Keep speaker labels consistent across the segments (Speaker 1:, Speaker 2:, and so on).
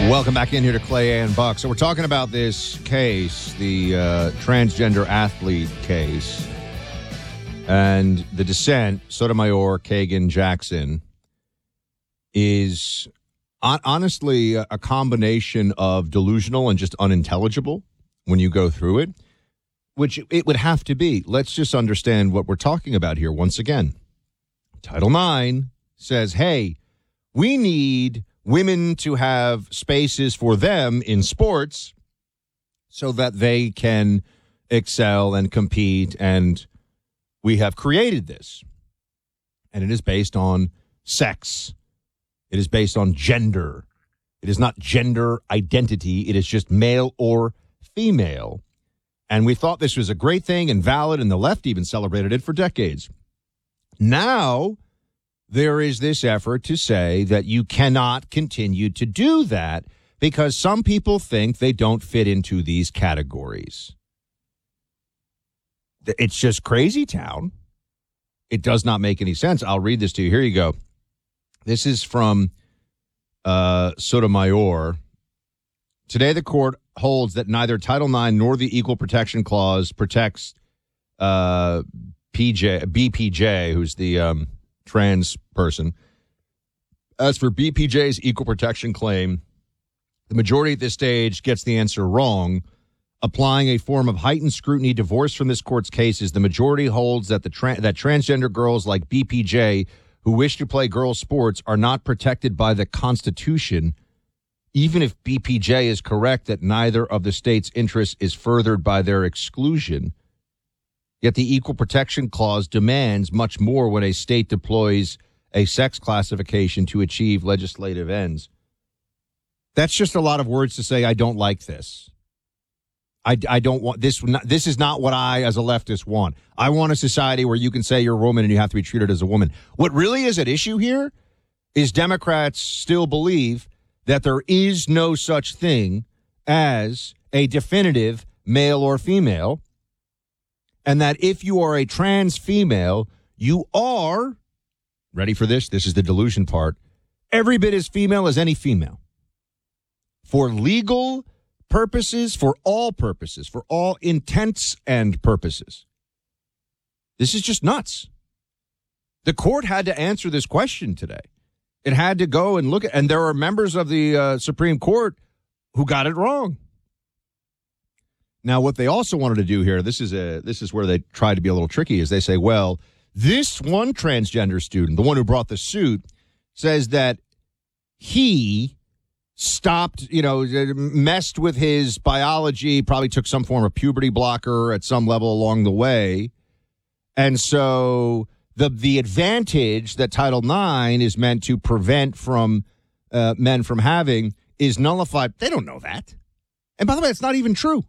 Speaker 1: Welcome back in here to Clay and Buck. So we're talking about this case, the transgender athlete case, and the dissent, Sotomayor, Kagan, Jackson, is honestly a combination of delusional and just unintelligible when you go through it, which it would have to be. Let's just understand what we're talking about here once again. Title IX says, hey, we need women to have spaces for them in sports so that they can excel and compete, and we have created this. And it is based on sex. It is based on gender. It is not gender identity. It is just male or female. And we thought this was a great thing and valid, and the left even celebrated it for decades. Now there is this effort to say that you cannot continue to do that because some people think they don't fit into these categories. It's just crazy town. It does not make any sense. I'll read this to you. Here you go. This is from Sotomayor. Today, the court holds that neither Title IX nor the Equal Protection Clause protects BPJ, who's the trans person. As for BPJ's equal protection claim, the majority at this stage gets the answer wrong. Applying a form of heightened scrutiny divorced from this court's cases, the majority holds that that transgender girls like BPJ who wish to play girls' sports are not protected by the Constitution, even if BPJ is correct that neither of the state's interests is furthered by their exclusion. Yet the Equal Protection Clause demands much more when a state deploys a sex classification to achieve legislative ends. That's just a lot of words to say, I don't like this. I don't want this. This is not what I, as a leftist, want. I want a society where you can say you're a woman and you have to be treated as a woman. What really is at issue here is Democrats still believe that there is no such thing as a definitive male or female, and that if you are a trans female, you are, ready for this? This is the delusion part, every bit as female as any female. For legal purposes, for all intents and purposes. This is just nuts. The court had to answer this question today. It had to go and look at, and there are members of the Supreme Court who got it wrong. Now, what they also wanted to do here, this is where they try to be a little tricky, is they say, well, this one transgender student, the one who brought the suit, says that he stopped, messed with his biology, probably took some form of puberty blocker at some level along the way. And so the advantage that Title IX is meant to prevent from men from having is nullified. They don't know that. And by the way, it's not even true.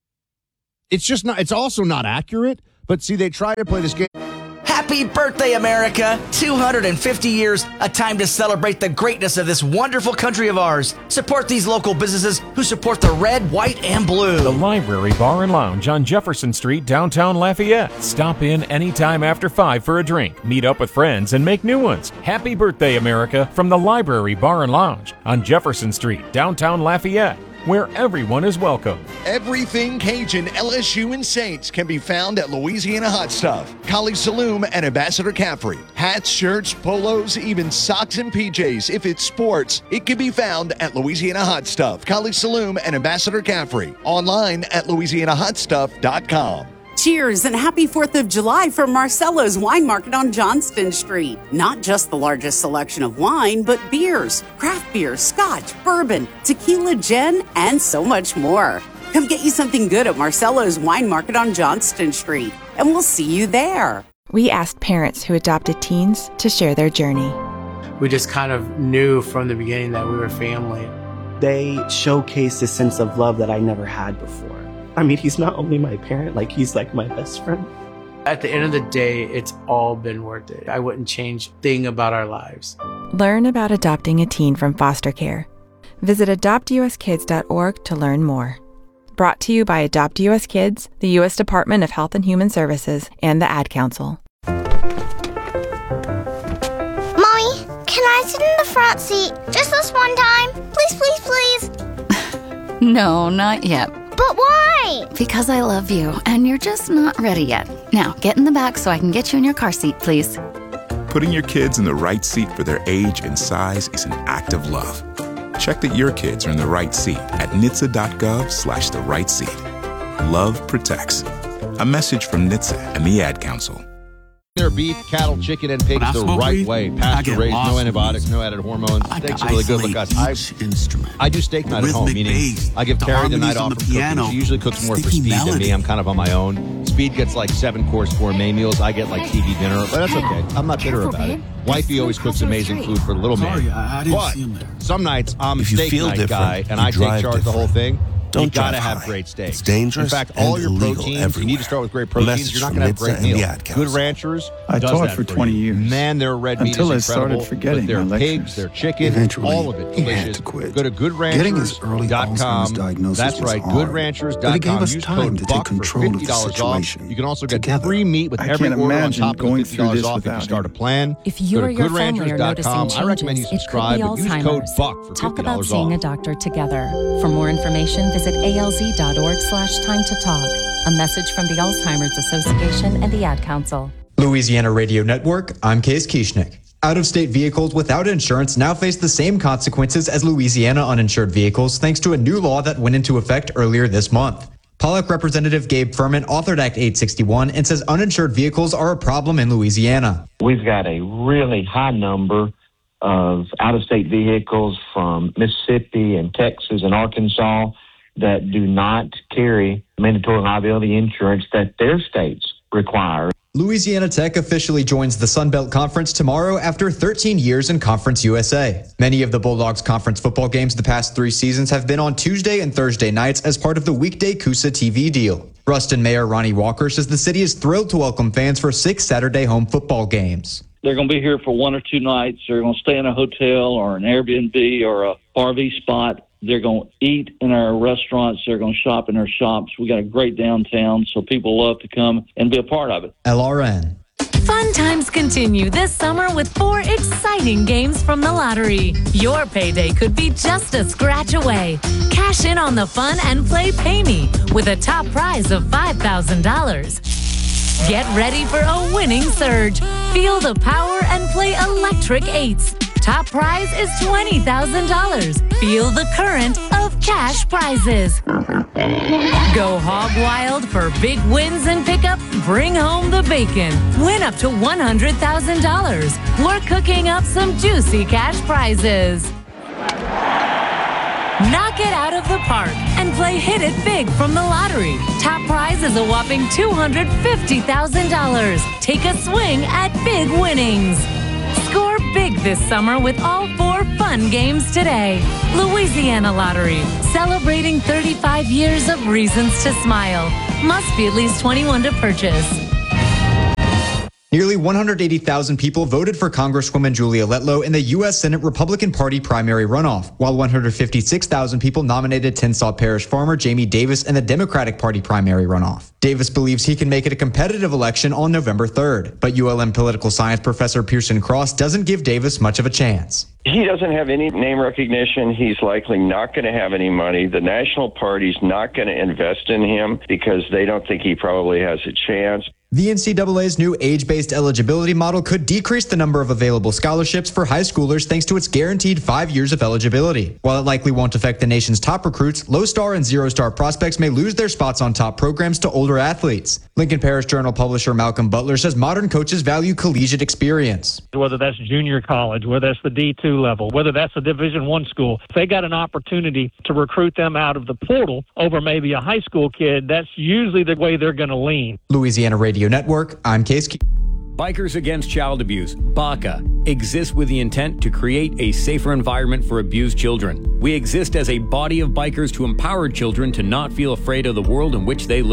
Speaker 1: It's just not, it's also not accurate. But see, they try to play this game.
Speaker 2: Happy birthday, America! 250 years, a time to celebrate the greatness of this wonderful country of ours. Support these local businesses who support the red, white, and blue.
Speaker 3: The Library Bar and Lounge on Jefferson Street, downtown Lafayette. Stop in anytime after 5 for a drink. Meet up with friends and make new ones. Happy birthday, America, from the Library Bar and Lounge on Jefferson Street, downtown Lafayette, where everyone is welcome.
Speaker 4: Everything Cajun, LSU, and Saints can be found at Louisiana Hot Stuff, Collie Saloon, and Ambassador Caffrey. Hats, shirts, polos, even socks and PJs. If it's sports, it can be found at Louisiana Hot Stuff, Collie Saloon, and Ambassador Caffrey. Online at louisianahotstuff.com.
Speaker 5: Cheers and happy 4th of July from Marcello's Wine Market on Johnston Street. Not just the largest selection of wine, but beers, craft beer, scotch, bourbon, tequila, gin, and so much more. Come get you something good at Marcello's Wine Market on Johnston Street, and we'll see you there.
Speaker 6: We asked parents who adopted teens to share their journey.
Speaker 7: We just kind of knew from the beginning that we were family.
Speaker 8: They showcased a sense of love that I never had before. I mean, he's not only my parent, he's like my best friend.
Speaker 7: At the end of the day, it's all been worth it. I wouldn't change a thing about our lives.
Speaker 6: Learn about adopting a teen from foster care. Visit adoptuskids.org to learn more. Brought to you by Adopt US Kids, the U.S. Department of Health and Human Services, and the Ad Council.
Speaker 9: Mommy, can I sit in the front seat just this one time? Please, please, please. No, not yet.
Speaker 10: But why?
Speaker 9: Because I love you, and you're just not ready yet. Now, get in the back so I can get you in your car seat, please.
Speaker 11: Putting your kids in the right seat for their age and size is an act of love. Check that your kids are in the right seat at NHTSA.gov/the right seat. Love protects. A message from NHTSA and the Ad Council.
Speaker 1: Their beef, cattle, chicken, and pigs the right way. Pasture raised, no antibiotics, no added hormones. Steaks are really good. Look, guys, I do steak night at home, meaning I give Terry the night off from cooking. She usually cooks more for Speed than me. I'm kind of on my own. Speed gets like 7-course gourmet meals. I get like TV dinner, but that's okay. I'm not bitter about it. Wifey always cooks amazing food for the little man. But some nights I'm a steak night guy, and I take charge of the whole thing. You gotta have great steaks.
Speaker 12: It's dangerous.
Speaker 1: In fact, all your proteins, you need to start with great proteins. You're not gonna have great meals. Good Ranchers
Speaker 13: I taught for 20 years.
Speaker 1: Man, their red meat is incredible.
Speaker 13: Until I started forgetting
Speaker 1: their
Speaker 13: my
Speaker 1: pigs, their chicken, all of it delicious. Go to GoodRanchers.com. That's right, GoodRanchers.com. Use code BUCK for $50 off. You can also get free meat with every order on top of $50 off if you start a plan.
Speaker 14: If you or your family are noticing changes,
Speaker 1: I recommend you subscribe, but use code BUCK for $50 off.
Speaker 14: Talk about seeing a doctor together. For more information, visit alz.org/time to talk. A message from the Alzheimer's Association and the Ad Council.
Speaker 15: Louisiana Radio Network, I'm Case Kieschnick. Out-of-state vehicles without insurance now face the same consequences as Louisiana uninsured vehicles thanks to a new law that went into effect earlier this month. Pollock Representative Gabe Furman authored Act 861 and says uninsured vehicles are a problem in Louisiana.
Speaker 16: We've got a really high number of out-of-state vehicles from Mississippi and Texas and Arkansas that do not carry mandatory liability insurance that their states require.
Speaker 15: Louisiana Tech officially joins the Sun Belt Conference tomorrow after 13 years in Conference USA. Many of the Bulldogs conference football games the past 3 seasons have been on Tuesday and Thursday nights as part of the weekday Coosa TV deal. Ruston Mayor Ronnie Walker says the city is thrilled to welcome fans for 6 Saturday home football games.
Speaker 17: They're going to be here for 1 or 2 nights. They're going to stay in a hotel or an Airbnb or a RV spot. They're going to eat in our restaurants. They're going to shop in our shops. We got a great downtown, so people love to come and be a part of it.
Speaker 15: LRN.
Speaker 18: Fun times continue this summer with 4 exciting games from the lottery. Your payday could be just a scratch away. Cash in on the fun and play Pay Me with a top prize of $5,000. Get ready for a winning surge. Feel the power and play Electric 8s. Top prize is $20,000. Feel the current of cash prizes. Go hog wild for big wins and pick up Bring Home the Bacon. Win up to $100,000. We're cooking up some juicy cash prizes. Knock it out of the park and play Hit It Big from the lottery. Top prize is a whopping $250,000. Take a swing at big winnings. Score big this summer with all 4 fun games today. Louisiana Lottery, celebrating 35 years of reasons to smile. Must be at least 21 to purchase.
Speaker 15: Nearly 180,000 people voted for Congresswoman Julia Letlow in the U.S. Senate Republican Party primary runoff, while 156,000 people nominated Tensas Parish farmer Jamie Davis in the Democratic Party primary runoff. Davis believes he can make it a competitive election on November 3rd, but ULM political science professor Pearson Cross doesn't give Davis much of a chance.
Speaker 19: He doesn't have any name recognition. He's likely not going to have any money. The National Party's not going to invest in him because they don't think he probably has a chance.
Speaker 15: The NCAA's new age-based eligibility model could decrease the number of available scholarships for high schoolers thanks to its guaranteed 5 years of eligibility. While it likely won't affect the nation's top recruits, low-star and zero-star prospects may lose their spots on top programs to older athletes. Lincoln Parish Journal publisher Malcolm Butler says modern coaches value collegiate experience.
Speaker 20: Whether that's junior college, whether that's the D2 level, whether that's a Division I school, if they got an opportunity to recruit them out of the portal over maybe a high school kid, that's usually the way they're going to lean.
Speaker 15: Louisiana Radio Network, I'm Case Key.
Speaker 21: Bikers Against Child Abuse, BACA, exists with the intent to create a safer environment for abused children. We exist as a body of bikers to empower children to not feel afraid of the world in which they live.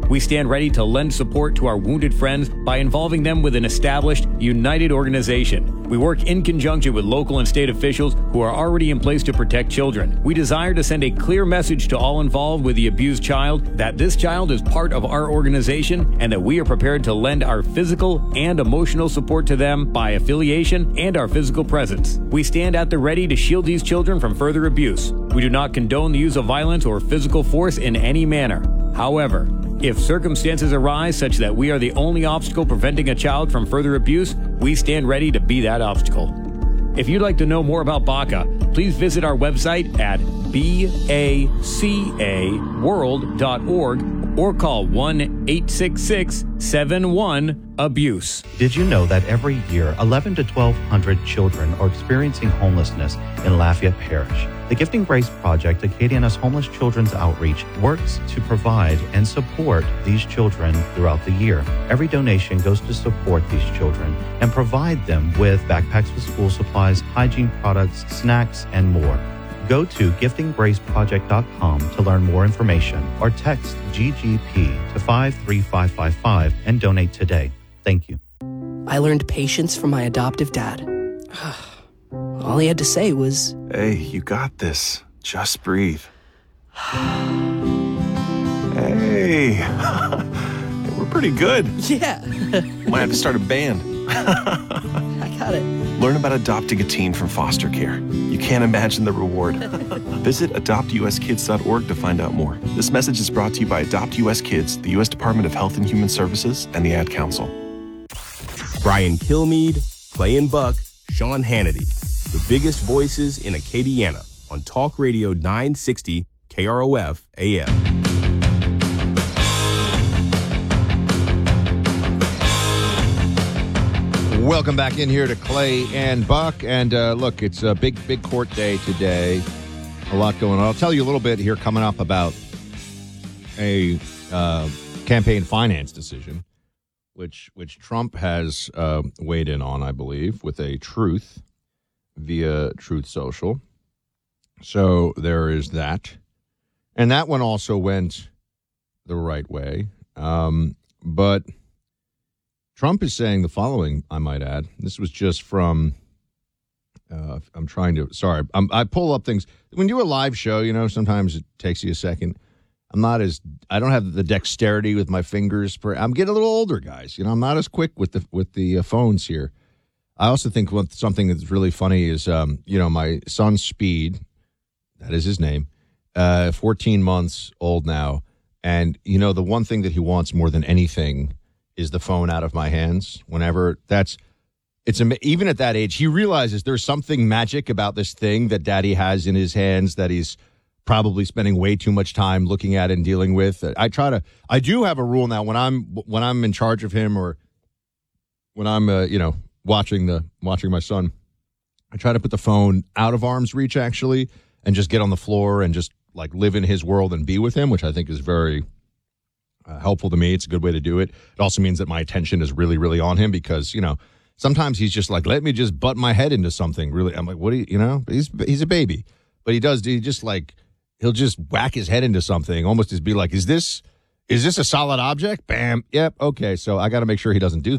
Speaker 21: We stand ready to lend support to our wounded friends by involving them with an established, united organization. We work in conjunction with local and state officials who are already in place to protect children. We desire to send a clear message to all involved with the abused child that this child is part of our organization and that we are prepared to lend our physical and emotional support to them by affiliation and our physical presence. We stand at the ready to shield these children from further abuse. We do not condone the use of violence or physical force in any manner. However, if circumstances arise such that we are the only obstacle preventing a child from further abuse, we stand ready to be that obstacle. If you'd like to know more about BACA, please visit our website at bacaworld.org or call 1-866-71-ABUSE.
Speaker 10: Did you know that every year 11 to 1,200 children are experiencing homelessness in Lafayette Parish? The Gifting Grace Project, Acadiana's homeless children's outreach, works to provide and support these children throughout the year. Every donation goes to support these children and provide them with backpacks with school supplies, hygiene products, snacks, and more. Go to giftinggraceproject.com to learn more information or text GGP to 53555 and donate today. Thank you.
Speaker 12: I learned patience from my adoptive dad. All he had to say was,
Speaker 22: "Hey, you got this. Just breathe." Hey, we're pretty good.
Speaker 12: Yeah.
Speaker 22: Might have to start a band.
Speaker 12: I got it.
Speaker 22: Learn about adopting a teen from foster care. You can't imagine the reward. Visit adoptuskids.org to find out more. This message is brought to you by Adopt US Kids, the U.S. Department of Health and Human Services, and the Ad Council.
Speaker 23: Brian Kilmeade, Clay and Buck, Sean Hannity. The biggest voices in Acadiana on Talk Radio 960 KROF AM.
Speaker 1: Welcome back in here to Clay and Buck. And look, it's a big court day today. A lot going on. I'll tell you a little bit here coming up about a campaign finance decision, which Trump has weighed in on, I believe, with a truth via Truth Social. So there is that. And that one also went the right way. But Trump is saying the following, I might add. This was just from, I pull up things. When you do a live show, sometimes it takes you a second. I don't have the dexterity with my fingers. I'm getting a little older, guys. I'm not as quick with the phones here. I also think something that's really funny is, my son Speed, that is his name, 14 months old now. And, the one thing that he wants more than anything is the phone out of my hands. Even at that age, he realizes there's something magic about this thing that daddy has in his hands that he's probably spending way too much time looking at and dealing with. I do have a rule now when I'm in charge of him or when I'm, watching my son, I try to put the phone out of arm's reach actually and just get on the floor and just like live in his world and be with him, which I think is very helpful to me. It's a good way to do it. It also means that my attention is really, really on him because, sometimes he's just like, let me just butt my head into something. Really, I'm like, what do you, he's a baby, but he'll just whack his head into something, almost as be like, is this a solid object? Bam. Yep. Okay. So I got to make sure he doesn't do that.